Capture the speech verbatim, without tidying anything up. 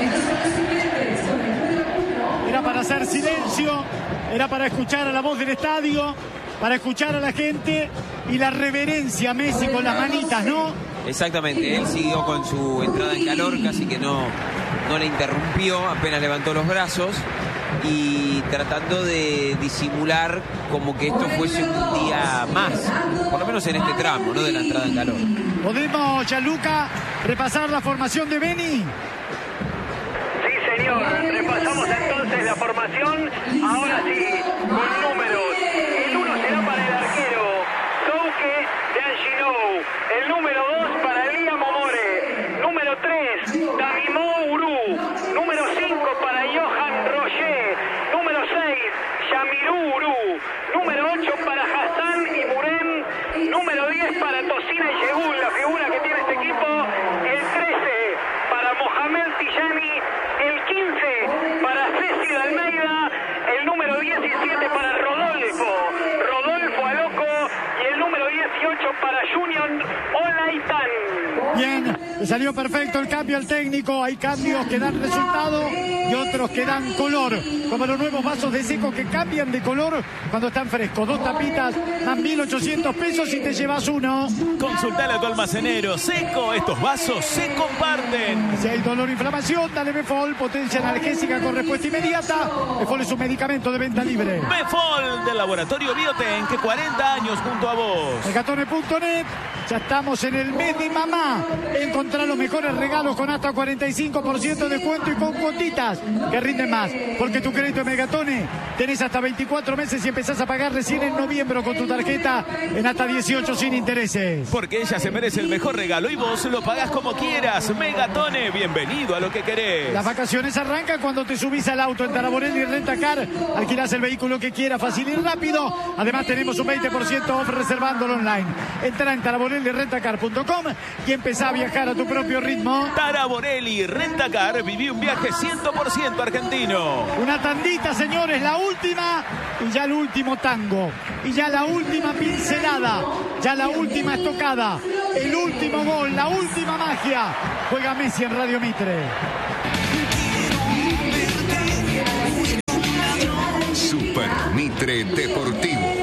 Era para hacer silencio, era para escuchar a la voz del estadio, para escuchar a la gente y la reverencia a Messi con las manitas, ¿no? Exactamente, él siguió con su entrada en calor, casi que no, no le interrumpió, apenas levantó los brazos y tratando de disimular como que esto fuese un día más, por lo menos en este tramo, ¿no? De la entrada en calor. ¿Podemos, Gianluca, repasar la formación de Beni? Sí, señor, repasamos entonces la formación, ahora sí, con números. El uno será para el arquero Souke de Anginou, el número dos para Liam Momore, número tres, Damimo Uru, número cinco para Johan Roger, número seis, Yamiru Uru, número ocho para Hassan y Muren, número diez para Tosina y Yegul, la figura que tiene este equipo, el trece para Mohamed Tijani, el quince para Ceci Almeida, el número diecisiete para Rodolfo, Rodolfo Aloco y el número dieciocho para Junior Olaitán. Bien, le salió perfecto el cambio al técnico. Hay cambios que dan resultado y otros que dan color, como los nuevos vasos de Seco que cambian de color cuando están frescos. Dos tapitas más mil ochocientos pesos y te llevas uno. Consultale a tu almacenero. Seco, estos vasos se comparten. Si hay dolor o inflamación, dale Befol, potencia analgésica con respuesta inmediata. Befol es un medicamento de venta libre. Befol del laboratorio Bioten, que cuarenta años junto a vos. Megatone punto net, ya estamos en el mes de mamá. Encontrar los mejores regalos con hasta cuarenta y cinco por ciento de descuento y con cuotitas que rinden más. Porque tu crédito en Megatone tenés hasta veinticuatro meses y empezás a pagar recién en noviembre con tu tarjeta en hasta dieciocho sin intereses. Porque ella se merece el mejor regalo y vos lo pagás como quieras. Megatone, bienvenido a lo que querés. Las vacaciones arrancan cuando te subís al auto en Taraborelli Rentacar. Alquilás el vehículo que quieras, fácil y rápido. Además tenemos un veinte por ciento off reservándolo online. Entra en taraborelli rentacar punto com y empezá a viajar a tu propio ritmo. Taraborelli Rentacar, viví un viaje cien por ciento argentino. Una tandita, señores, la última y ya el último tango. Y ya la última pincelada, ya la última estocada, el último gol, la última magia. Juega Messi en Radio Mitre. Super Mitre Deportivo.